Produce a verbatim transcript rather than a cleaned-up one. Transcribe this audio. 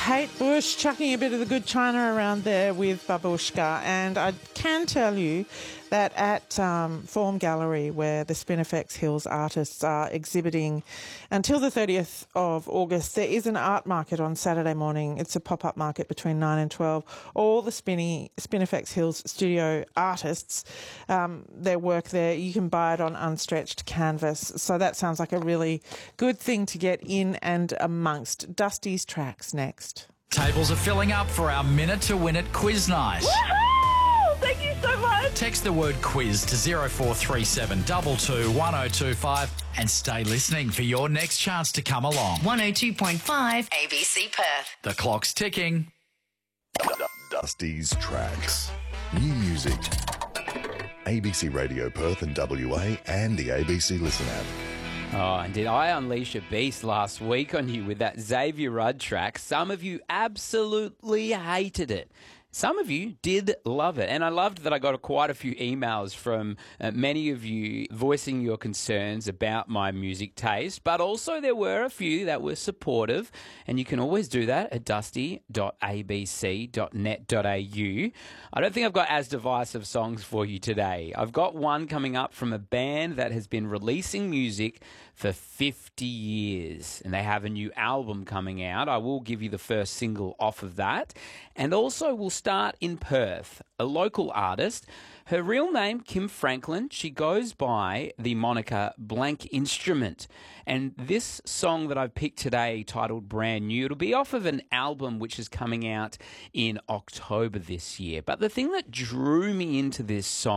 Kate Bush chucking a bit of the good china around there with Babushka. And I can tell you that at um, Form Gallery, where the Spinifex Hills artists are exhibiting until the thirtieth of August, there is an art market on Saturday morning. It's a pop-up market between nine and twelve. All the Spinny, Spinifex Hills studio artists, um, their work there, you can buy it on unstretched canvas. So that sounds like a really good thing to get in and amongst. Dusty's tracks next. Tables are filling up for our Minute to Win It quiz night. Woohoo! Thank you so much. Text the word quiz to zero four three seven two two one zero two five and stay listening for your next chance to come along. one oh two point five A B C Perth. The clock's ticking. Dusty's Tracks. New music. A B C Radio Perth and W A and the A B C Listen app. Oh, and did I unleash a beast last week on you with that Xavier Rudd track? Some of you absolutely hated it. Some of you did love it, and I loved that I got quite a few emails from uh, many of you voicing your concerns about my music taste, but also there were a few that were supportive, and you can always do that at dusty dot a b c dot net dot a u. I don't think I've got as divisive songs for you today. I've got one coming up from a band that has been releasing music for fifty years, and they have a new album coming out. I will give you the first single off of that, and also we'll start in Perth, a local artist. Her real name, Kim Franklin. She goes by the moniker Blank Instrument. And this song that I've picked today, titled Brand New, it'll be off of an album which is coming out in October this year. But the thing that drew me into this song